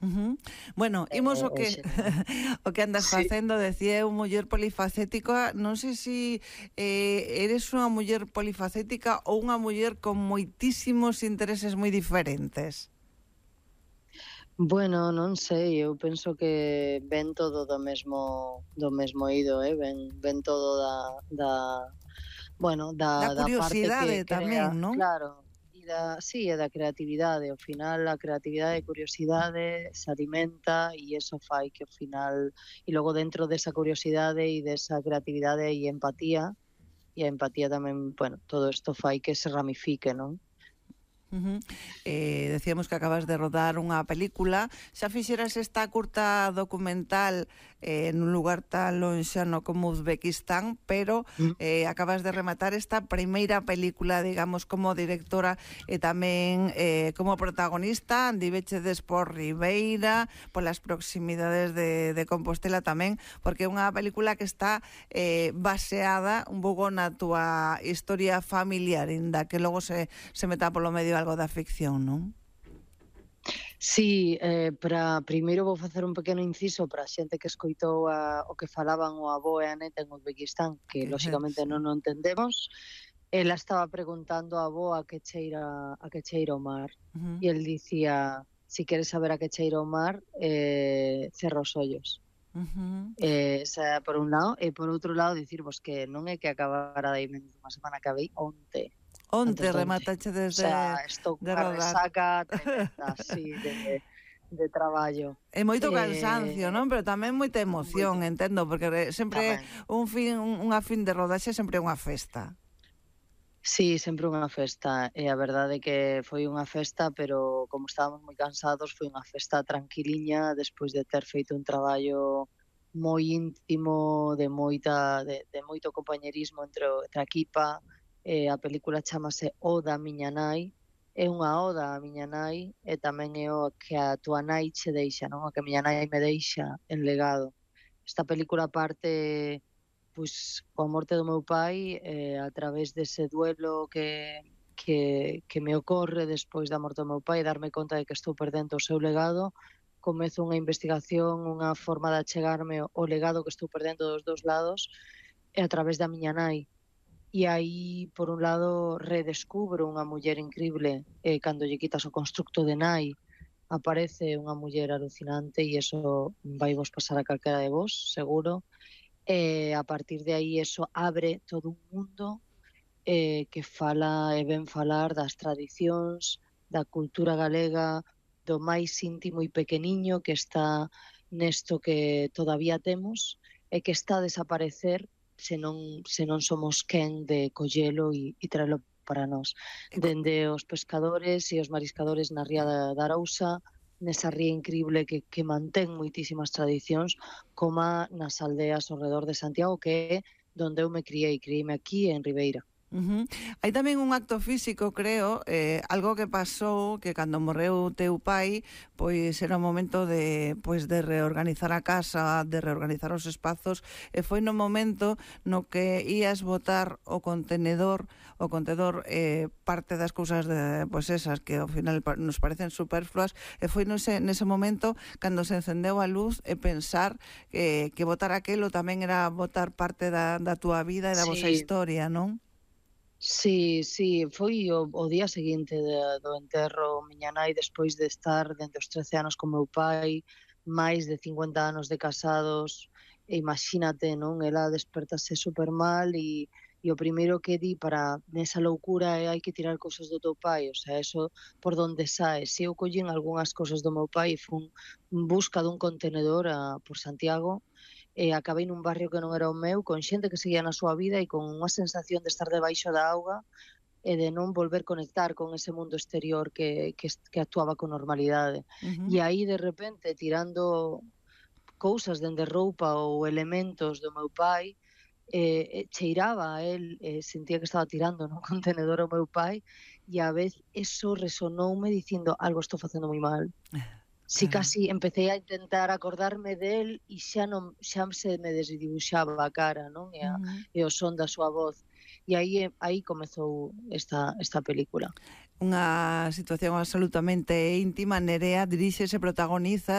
Bueno, imos o que xenial. o que andas Sí. facendo, decía un muller polifacética. Non sei se eres unha muller polifacética ou unha muller con moitísimos intereses moi diferentes. Bueno, non sei, eu penso que ven todo do mesmo eido, ven todo Da da parte que curiosidade crea, tamén, non? claro, e da creatividade. Ao final a creatividade e curiosidade se alimenta e eso fai que ao final, e logo dentro desa curiosidade e desa creatividade hai empatía, e a empatía tamén, bueno, todo isto fai que se ramifique, non? Decíamos que acabas de rodar unha película. Xa fixeras esta curta documental nun lugar tan lonxano como Uzbequistán, pero Mm. acabas de rematar esta primeira película, digamos, como directora e tamén como protagonista. Andivechedes por Ribeira, polas proximidades de Compostela tamén, porque é unha película que está baseada un pouco na túa historia familiar, inda que logo se meta polo medio algo da ficción, non? Sí, primeiro vou facer un pequeno inciso para a xente que escoitou o que falaban o avó e a neta en Uzbequistán, que loxicamente Sí. non o entendemos. Ela estaba preguntando ao avó a que cheira o mar, Ujú. e el dicía: "Si queres saber a que cheira o mar, cerra os ollos". Ujú. Esa por un lado, e por outro lado dicirvos que non é que acabara de aí menos dunha semana, acabei onte. Onte Antes de onte. rematache O sea, estou de cunha rodar. resaca tremenda, así, de traballo. E moito cansancio, Eh, non? Pero tamén moita emoción, Moito, entendo, porque sempre tamén. unha fin de rodaxe sempre é unha festa. Sí, sempre unha festa, e a verdade é que foi unha festa, pero como estábamos moi cansados, foi unha festa tranquiliña, despois de ter feito un traballo moi íntimo, de moito compañerismo entre a equipa. A película chámase Oda a miña nai, é unha oda a miña nai, e tamén é o que a túa nai che deixa, non? O que a miña nai me deixa en legado. Esta película parte, pois, coa morte do meu pai, a través dese duelo que me ocorre despois da morte do meu pai, darme conta de que estou perdendo o seu legado. Comezo unha investigación, unha forma de achegarme ao legado que estou perdendo dos dous lados, e a través da miña nai. E aí, por un lado, redescubro unha muller incrible, e cando lle quitas o constructo de nai, aparece unha muller alucinante, e iso vai vos pasar a calquera de vos, seguro. E a partir de aí eso abre todo un mundo que fala e ven falar das tradicións, da cultura galega, do máis íntimo e pequeniño que está nesto que todavía temos e que está a desaparecer se non somos quen de collelo e traelo para nós. E Dende os pescadores e os mariscadores na ría da Arousa, nesa ría incrible que mantén moitísimas tradicións, coma nas aldeas ao redor de Santiago, que é donde eu me criei aquí en Ribeira. Hai tamén un acto físico, creo, algo que pasou que cando morreu teu pai, pois era o momento de reorganizar a casa, de reorganizar os espazos, e foi no momento no que ías botar o contenedor parte das cousas pois esas que ao final nos parecen superfluas, e foi nese momento cando se encendeu a luz e pensar que botar aquelo tamén era botar parte da túa vida e da vosa Sí, historia, non? sí, foi o día seguinte do enterro. Miña nai, despois de estar dende os 13 anos con meu pai, máis de 50 anos de casados, e imagínate, non? Ela despertase super mal, e o primeiro que di para nesa loucura é: hai que tirar cousas do teu pai, o sea, eso por donde sae. Se eu collín algunhas cousas do meu pai e fun en busca dun contenedor por Santiago, e acabei nun barrio que non era o meu, con xente que seguía na súa vida e con unha sensación de estar debaixo da auga e de non volver conectar con ese mundo exterior que actuaba con normalidade. E Ujú. aí, de repente, tirando cousas dende roupa ou elementos do meu pai, cheiraba a el, sentía que estaba tirando nun contenedor ao meu pai, e á vez eso resonoume dicindo: algo estou facendo moi mal. Si Claro. casi empecé a intentar acordarme del e xa se me desdibuixaba a cara, non? Ujú. E o son da súa voz. E aí comezou esta película. Unha situación absolutamente íntima. Nerea diríxese, protagoniza